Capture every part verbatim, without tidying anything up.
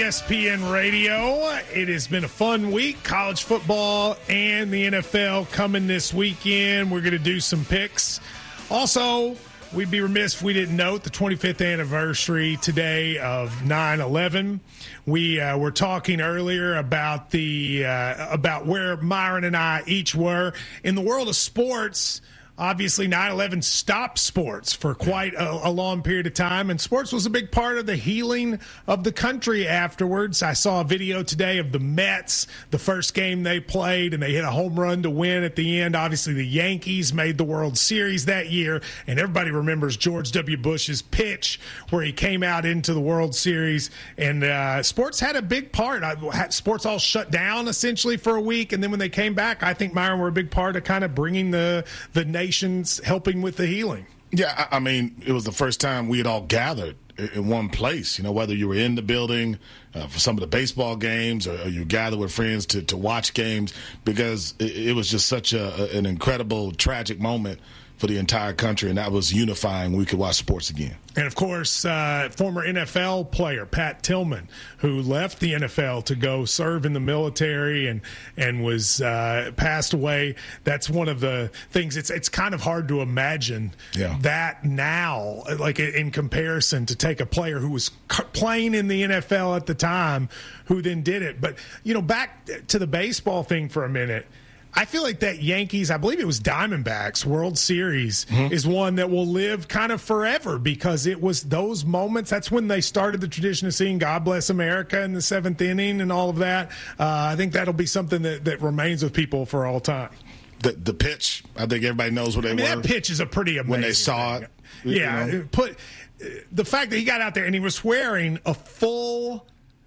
E S P N Radio. It has been a fun week. College football and the N F L coming this weekend. We're going to do some picks. Also, we'd be remiss if we didn't note the twenty-fifth anniversary today of nine eleven. We uh, were talking earlier about the uh, about where Myron and I each were in the world of sports. Obviously, nine eleven stopped sports for quite a, a long period of time, and sports was a big part of the healing of the country afterwards. I saw a video today of the Mets, the first game they played, and they hit a home run to win at the end. Obviously, the Yankees made the World Series that year, and everybody remembers George W. Bush's pitch where he came out into the World Series, and uh, sports had a big part. I, sports all shut down, essentially, for a week, and then when they came back, I think, Myron, were a big part of kind of bringing the, the nation helping with the healing. Yeah, I mean, it was the first time we had all gathered in one place, you know, whether you were in the building uh, for some of the baseball games or, or you gathered with friends to, to watch games, because it, it was just such a, an incredible, tragic moment for the entire country, and that was unifying. We could watch sports again. And, of course, uh, former N F L player Pat Tillman, who left the N F L to go serve in the military and and was uh, passed away. That's one of the things. It's it's kind of hard to imagine yeah. that now, like in comparison to take a player who was playing in the N F L at the time who then did it. But, you know, back to the baseball thing for a minute. I feel like that Yankees, I believe it was Diamondbacks World Series, mm-hmm. is one that will live kind of forever, because it was those moments. That's when they started the tradition of seeing God Bless America in the seventh inning and all of that. Uh, I think that'll be something that, that remains with people for all time. The the pitch, I think everybody knows what they I mean, were. That pitch is a pretty amazing when they saw thing. it. Yeah, you know? put the fact that he got out there and he was wearing a full,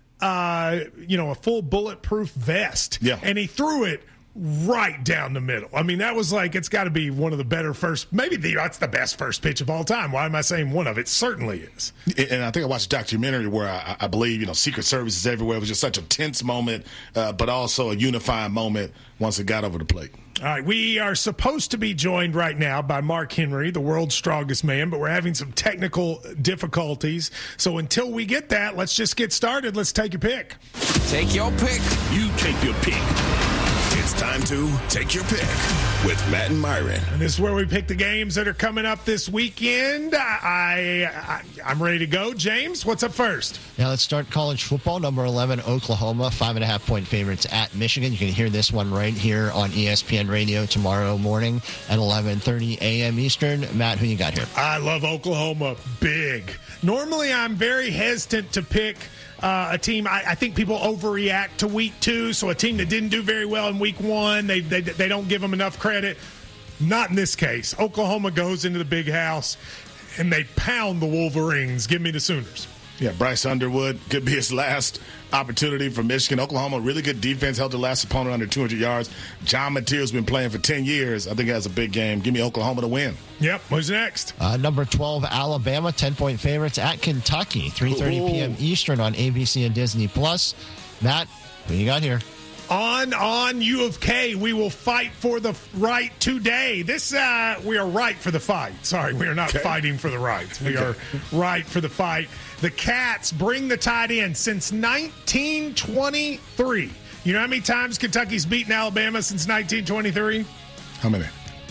uh, you know, a full bulletproof vest, yeah. and he threw it right down the middle. I mean, that was like, it's got to be one of the better first, maybe the, that's the best first pitch of all time. Why am I saying one of? It certainly is. And I think I watched a documentary where I, I believe, you know, Secret Service is everywhere. It was just such a tense moment, uh, but also a unifying moment once it got over the plate. All right, we are supposed to be joined right now by Mark Henry, the world's strongest man, but we're having some technical difficulties. So until we get that, let's just get started. Let's take your pick. Take your pick. You take your pick. It's time to take your pick with Matt and Myron. And this is where we pick the games that are coming up this weekend. I, I, I'm ready to go. James, what's up first? Now let's start college football. Number eleven, Oklahoma, five and a half point favorites at Michigan. You can hear this one right here on E S P N Radio tomorrow morning at eleven thirty a.m. Eastern. Matt, who you got here? I love Oklahoma big. Normally, I'm very hesitant to pick Uh, a team, I, I think people overreact to week two, so a team that didn't do very well in week one, they, they they don't give them enough credit. Not in this case. Oklahoma goes into the big house, and they pound the Wolverines. Give me the Sooners. Yeah, Bryce Underwood could be his last opportunity for Michigan. Oklahoma, really good defense, held the last opponent under two hundred yards. John Mateer's been playing for ten years. I think that's a big game. Give me Oklahoma to win. Yep. Who's next? Uh, number twelve, Alabama, ten point favorites at Kentucky, three thirty p.m. Eastern on A B C and Disney Plus. Matt, who you got here? On, on U of K, we will fight for the right today. This, uh, we are right for the fight. Sorry, we are not okay. fighting for the rights. We okay. are right for the fight. The Cats bring the tide in since nineteen twenty-three. You know how many times Kentucky's beaten Alabama since nineteen twenty-three? How many?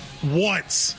Once.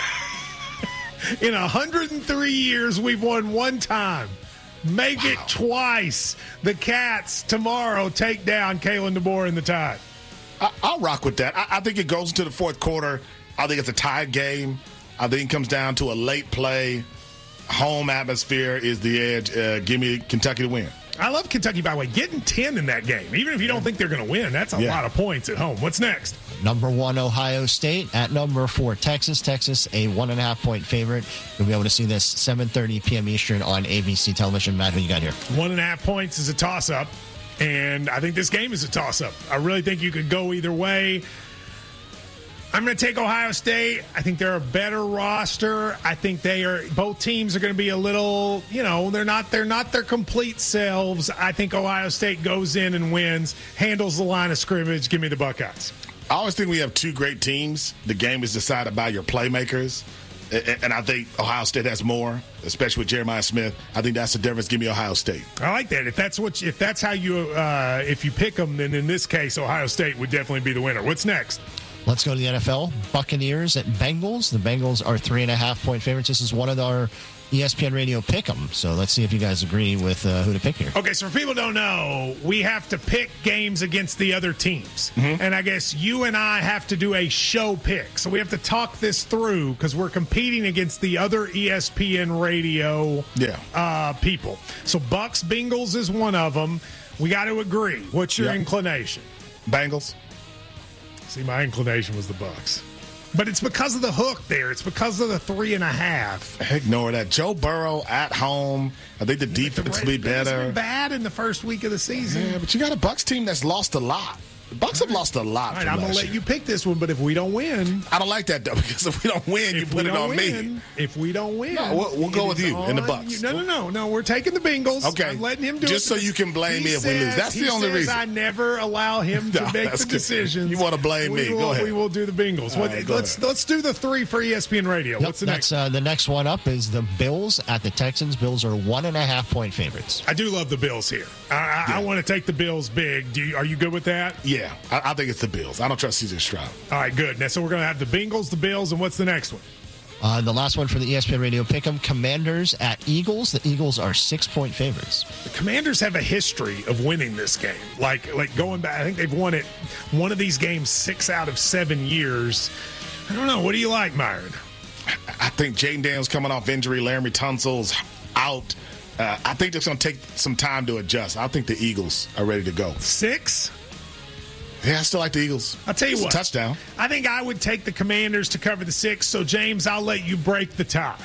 In one hundred three years, we've won one time. Make wow. it twice. The Cats tomorrow take down Kalen DeBoer and the Tide. I, I'll rock with that. I, I think it goes into the fourth quarter. I think it's a tied game. I think it comes down to a late play. Home atmosphere is the edge. Uh, give me Kentucky to win. I love Kentucky, by the way. Getting ten in that game, even if you don't think they're going to win, that's a yeah. lot of points at home. What's next? Number one, Ohio State at number four, Texas. Texas, a one and a half point favorite. You'll be able to see this seven thirty p.m. Eastern on A B C television. Matt, who you got here? One and a half points is a toss-up, and I think this game is a toss-up. I really think you could go either way. I'm going to take Ohio State. I think they're a better roster. I think they are. Both teams are going to be a little, you know, they're not they're not their complete selves. I think Ohio State goes in and wins, handles the line of scrimmage. Give me the Buckeyes. I always think we have two great teams. The game is decided by your playmakers. and, and I think Ohio State has more, especially with Jeremiah Smith. I think that's the difference. Give me Ohio State. I like that. If that's what, you, if that's how you, uh, if you pick them, then in this case, Ohio State would definitely be the winner. What's next? Let's go to the N F L. Buccaneers at Bengals. The Bengals are three and a half point favorites. This is one of our E S P N Radio pick'em. So let's see if you guys agree with uh, who to pick here. Okay, so for people who don't know, we have to pick games against the other teams. Mm-hmm. And I guess you and I have to do a show pick. So we have to talk this through because we're competing against the other E S P N Radio yeah. uh, people. So Bucks Bengals is one of them. We got to agree. What's your yeah. inclination? Bengals. See, my inclination was the Bucks. But it's because of the hook there. It's because of the three and a half. Ignore that. Joe Burrow at home. I think the defense will be better. Been bad in the first week of the season. Yeah, but you got a Bucks team that's lost a lot. The Bucks have lost a lot. All right, from I'm going to last let year. you pick this one, but if we don't win. I don't like that, though, because if we don't win, you put it on win, me. If we don't win. No, we'll, we'll go with you in the Bucks. You. No, no, no. No, we're taking the Bengals. Okay. I'm letting him do Just it. so you can blame he me if says, we lose. That's the only says reason. I never allow him to No, make that's the good. decisions. You want to blame we me. Will, go ahead. We will do the Bengals. What, right, go let's ahead. let's do the three for E S P N Radio. Yep, What's the that's, next? Uh, the next one up is the Bills at the Texans. Bills are one and a half point favorites. I do love the Bills here. I, I, Yeah. I want to take the Bills big. Do you, are you good with that? Yeah, I, I think it's the Bills. I don't trust C J Stroud. All right, good. Now, so we're going to have the Bengals, the Bills, and what's the next one? Uh, the last one for the E S P N Radio Pick'em, Commanders at Eagles. The Eagles are six-point favorites. The Commanders have a history of winning this game. Like, like going back, I think they've won it one of these games six out of seven years. I don't know. What do you like, Myron? I think Jaden Daniels coming off injury. Laramie Tunsil's out. Uh, I think it's going to take some time to adjust. I think the Eagles are ready to go. Six? Yeah, I still like the Eagles. I'll tell you It's a what. touchdown. I think I would take the Commanders to cover the six. So, James, I'll let you break the tie.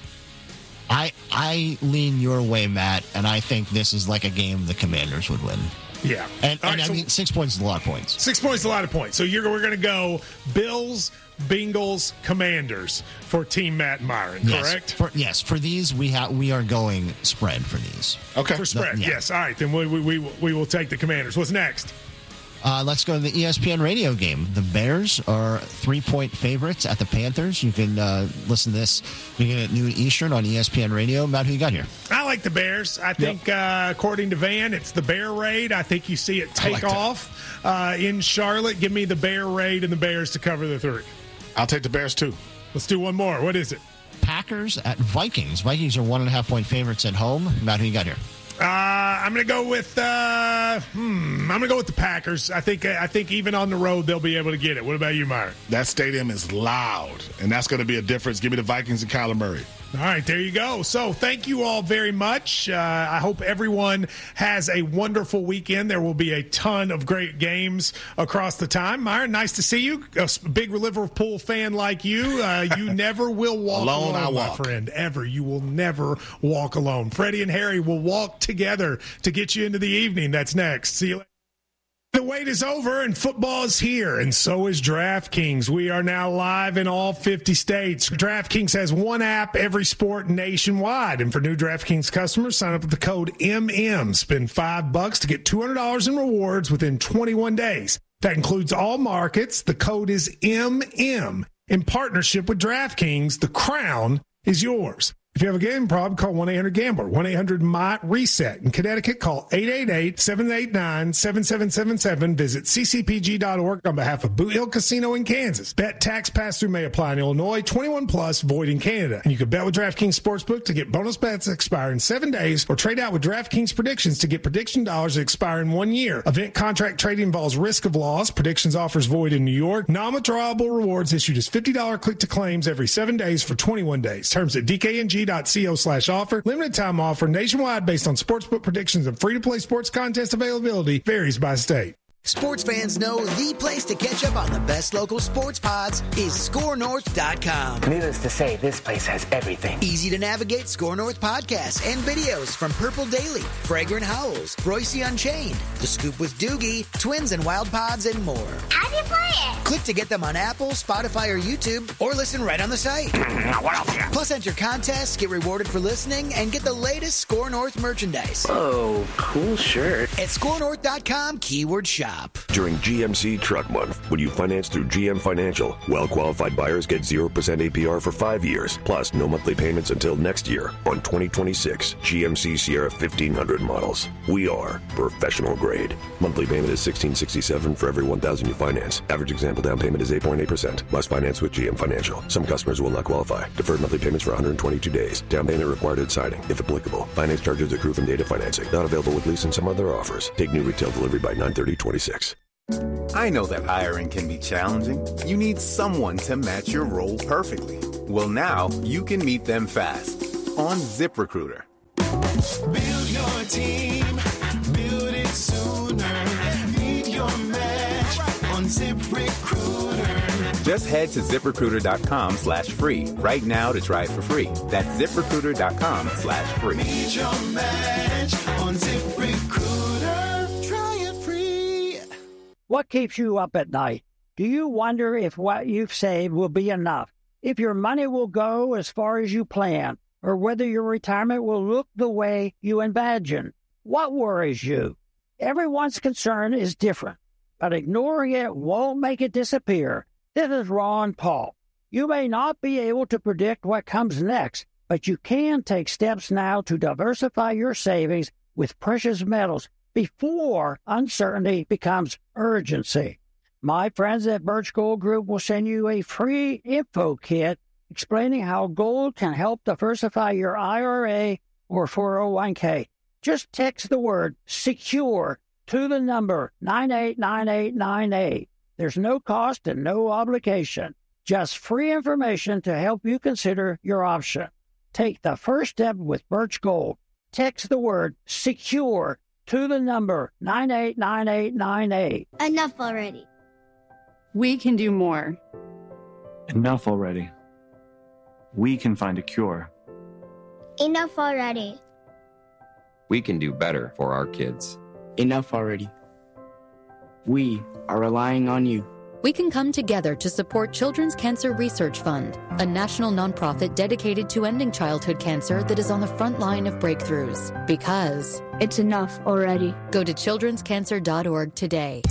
I I lean your way, Matt, and I think this is like a game the Commanders would win. Yeah. And, All and right, I so mean, six points is a lot of points. six points is a lot of points. So you're, we're going to go Bills, Bengals, Commanders for Team Matt and Myron, Yes, correct? For, yes, for these, we, ha- we are going spread for these. Okay. For spread, yeah. yes. All right, then we, we, we, we will take the Commanders. What's next? Uh, let's go to the E S P N radio game. The Bears are three-point favorites at the Panthers. You can uh, listen to this beginning at noon Eastern on E S P N Radio. Matt, who you got here? I like the Bears. I think, uh, according to Van, it's the Bear Raid. I think you see it take like that. off uh, in Charlotte. Give me the Bear Raid and the Bears to cover the three. I'll take the Bears, too. Let's do one more. What is it? Packers at Vikings. Vikings are one and a half point favorites at home. Matt, who you got here? Uh, I'm going to go with. Uh, hmm, I'm going to go with the Packers. I think. I think even on the road they'll be able to get it. What about you, Myron? That stadium is loud, and that's going to be a difference. Give me the Vikings and Kyler Murray. All right, there you go. So thank you all very much. Uh, I hope everyone has a wonderful weekend. There will be a ton of great games across the time. Myron, nice to see you. A big Liverpool fan like you. Uh, you never will walk Alone, alone, I my walk. friend. Ever. You will never walk alone. Freddie and Harry will walk together to get you into the evening. That's next. See you later. The wait is over and football is here, and so is DraftKings. We are now live in all fifty states. DraftKings has one app, every sport nationwide. And for new DraftKings customers, sign up with the code M M. Spend five bucks to get two hundred dollars in rewards within twenty-one days. That includes all markets. The code is M M. In partnership with DraftKings, the crown is yours. If you have a gambling problem, call one eight hundred gambler, one eight hundred M Y reset. In Connecticut, call eight eight eight, seven eight nine, seven seven seven seven. Visit c c p g dot org on behalf of Boot Hill Casino in Kansas. Bet tax pass-through may apply in Illinois, twenty-one plus, void in Canada. And you can bet with DraftKings Sportsbook to get bonus bets that expire in seven days or trade out with DraftKings Predictions to get prediction dollars that expire in one year. Event contract trading involves risk of loss. Predictions offers void in New York. Non-withdrawable rewards issued as fifty dollars click to claims every seven days for twenty-one days. Terms at d k n g dot co slash offer. Limited time offer nationwide based on sportsbook predictions and free-to-play sports contest availability varies by state. Sports fans know the place to catch up on the best local sports pods is score north dot com. Needless to say, this place has everything. Easy to navigate Score North podcasts and videos from Purple Daily, Fragrant Howls, Royce Unchained, The Scoop with Doogie, Twins and Wild Pods, and more. How'd you play it? Click to get them on Apple, Spotify, or YouTube, or listen right on the site. What else? Plus, enter contests, get rewarded for listening, and get the latest Score North merchandise. Oh, cool shirt. At score north dot com, keyword shop. During G M C Truck Month, When you finance through G M Financial, well-qualified buyers get zero percent A P R for five years, plus no monthly payments until next year on twenty twenty-six G M C Sierra fifteen hundred models. We are professional grade. Monthly payment is sixteen sixty-seven for every one thousand you finance. Average example down payment is eight point eight percent. Must finance with G M Financial. Some customers will not qualify. Deferred monthly payments for one hundred twenty-two days. Down payment required at signing, if applicable. Finance charges accrue from data financing. Not available with lease and some other offers. Take new retail delivery by nine thirty twenty-six. I know that hiring can be challenging. You need someone to match your role perfectly. Well, now you can meet them fast on ZipRecruiter. Build your team, build it sooner. Meet your match on ZipRecruiter. Just head to ZipRecruiter.com slash free right now to try it for free. That's ZipRecruiter.com slash free. Meet your match on ZipRecruiter. Try it free. What keeps you up at night? Do you wonder if what you've saved will be enough? If your money will go as far as you plan? Or whether your retirement will look the way you imagine? What worries you? Everyone's concern is different, but ignoring it won't make it disappear. This is Ron Paul. You may not be able to predict what comes next, but you can take steps now to diversify your savings with precious metals before uncertainty becomes urgency. My friends at Birch Gold Group will send you a free info kit explaining how gold can help diversify your I R A or four oh one k. Just text the word SECURE to the number nine eight nine eight nine eight. There's no cost and no obligation. Just free information to help you consider your option. Take the first step with Birch Gold. Text the word SECURE to the number nine eight nine eight nine eight. Enough already. We can do more. Enough already. We can find a cure. Enough already. We can do better for our kids. Enough already. We are relying on you. We can come together to support Children's Cancer Research Fund, a national nonprofit dedicated to ending childhood cancer that is on the front line of breakthroughs. Because it's enough already. Go to children's cancer dot org today.